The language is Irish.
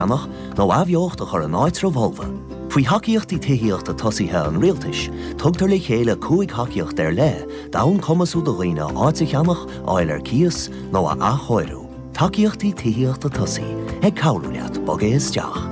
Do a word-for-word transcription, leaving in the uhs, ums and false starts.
Anach nó bhheocht a chur an áit bhóbha. Faoi haíochttaí tuíochta tosaithe an rialtais, tugtar le chéile cúig haíocht ar le, dán cumasú do dhaoine áite cheannach áil ar cias nó a achóirú. Taíochttaí tuíochta tosaí, ag cabhrúleat bogé isteach.